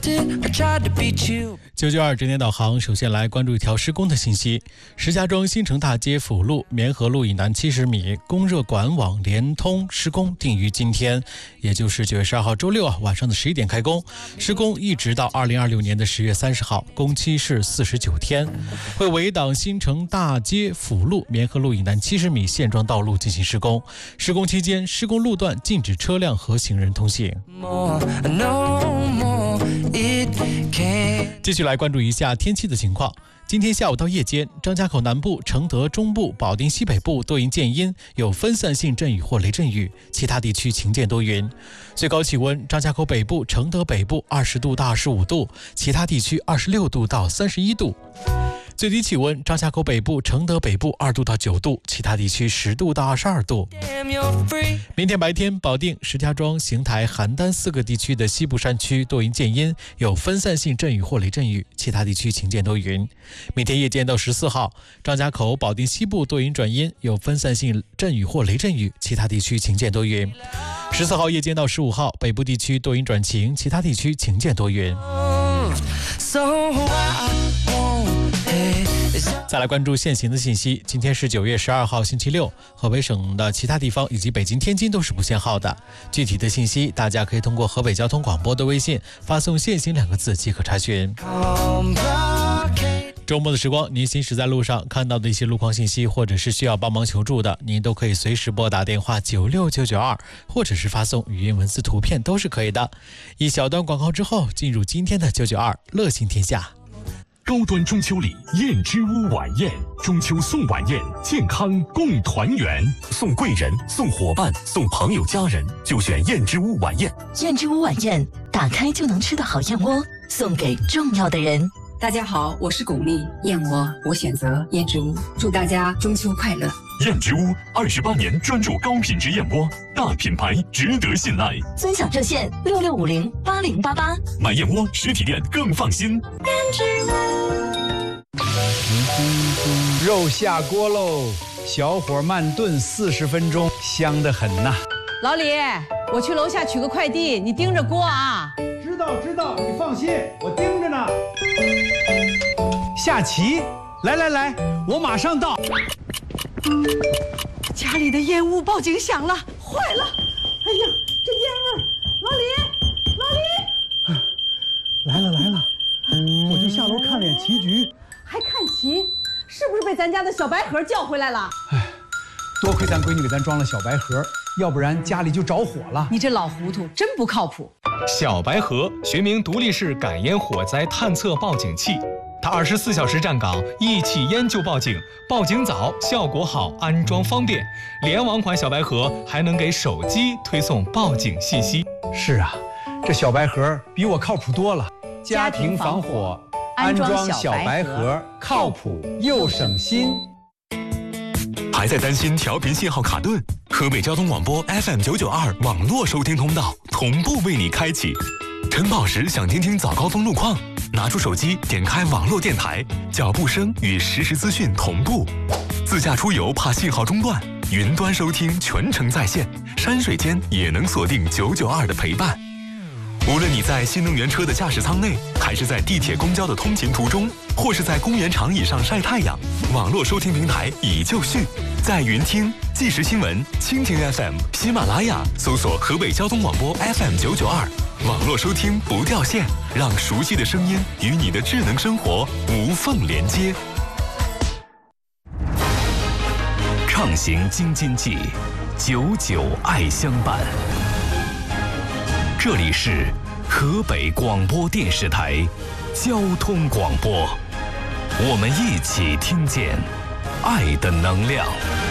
992整点导航，首先来关注一条施工的信息。石家庄新城大街辅路绵河路以南70米供热管网连通施工定于今天，也就是9月12号周六晚上的11点开工，施工一直到2026年的10月30号，工期是49天，会围挡新城大街辅路绵河路以南70米现状道路进行施工。施工期间，施工路段禁止车辆和行人通行。继续来关注一下天气的情况。今天下午到夜间，张家口南部、承德中部、保定西北部多云见阴，有分散性阵雨或雷阵雨，其他地区晴间多云。最高气温，张家口北部、承德北部20度到25度，其他地区26度到31度。最低气温，张家口北部、承德北部2度到9度，其他地区10度到22度。明天白天，保定、石家庄、邢台、邯郸4个地区的西部山区多云见阴，有分散性阵雨或雷阵雨，其他地区晴间多云。明天夜间到14号，张家口、保定西部多云转阴，有分散性阵雨或雷阵雨，其他地区晴间多云。14号夜间到15号，北部地区多云转晴，其他地区晴间多云。再来关注现行的信息。今天是9月12号星期六，河北省的其他地方以及北京、天津都是不限号的。具体的信息大家可以通过河北交通广播的微信发送现行2个字即可查询。周末的时光，您行驶在路上看到的一些路况信息，或者是需要帮忙求助的，您都可以随时拨打电话96992，或者是发送语音文字图片都是可以的。一小段广告之后，进入今天的992乐行天下。 高端中秋礼，燕之屋晚宴，中秋送晚宴，健康共团圆，送贵人、送伙伴、送朋友家人，就选燕之屋晚宴。 燕之屋晚宴，打开就能吃的好燕窝，送给重要的人。 大家好，我是巩俐，燕窝我选择燕之屋，祝大家中秋快乐。 燕之屋28年专注高品质燕窝，大品牌值得信赖。 尊享热线66508088， 买燕窝实体店更放心。 燕之屋。 肉下锅喽，小火慢炖40分钟，香得很呐。 老李，我去楼下取个快递，你盯着锅啊。 知道，你放心，我盯着呢。下棋，来，我马上到。 家里的烟雾报警响了，坏了！哎呀，这烟味！老李， 来了，我就下楼看脸棋局。 还看棋？是不是被咱家的小白盒叫回来了？ 多亏咱闺女给咱装了小白盒，要不然家里就着火了。 你这老糊涂，真不靠谱。 小白盒学名独立式感烟火灾探测报警器，它24小时站岗，一起烟就报警，报警早，效果好，安装方便。联网款小白盒还能给手机推送报警信息。 是啊，这小白盒比我靠谱多了。家庭防火，安装小白盒，靠谱又省心。 还在担心调频信号卡顿？河北交通广播 FM992 网络收听通道同步为你开启。晨跑时想听听早高峰路况，拿出手机点开网络电台，脚步声与实时资讯同步。自驾出游怕信号中断，云端收听全程在线，山水间也能锁定992的陪伴。无论你在新能源车的驾驶舱内，还是在地铁公交的通勤途中，或是在公园长椅上晒太阳，网络收听平台已就绪。在云听、即时新闻、蜻蜓 FM、喜马拉雅搜索河北交通广播 FM992，网络收听不掉线，让熟悉的声音与你的智能生活无缝连接。 畅行京津冀，99爱相伴。这里是河北广播电视台交通广播，我们一起听见爱的能量。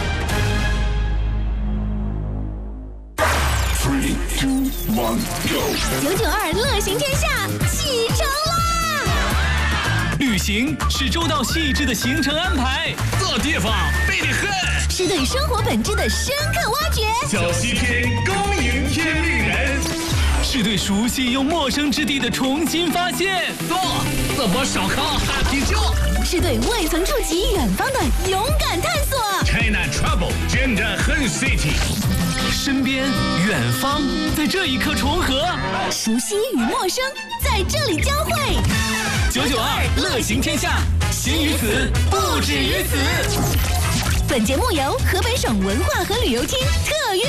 3、2、1、Go！ 992乐行天下启程啦！ 旅行是周到细致的行程安排， 这地方美得很， 是对生活本质的深刻挖掘。 小西天恭迎天令人， 是对熟悉又陌生之地的重新发现。 走，这波烧烤喊啤酒， 是对未曾触及远方的勇敢探索。 China Trouble 真的很 City， 身边远方在这一刻重合， 熟悉与陌生在在这里交汇。 992乐行天下，行于此，不止于此。 本节目由河北省文化和旅游厅特约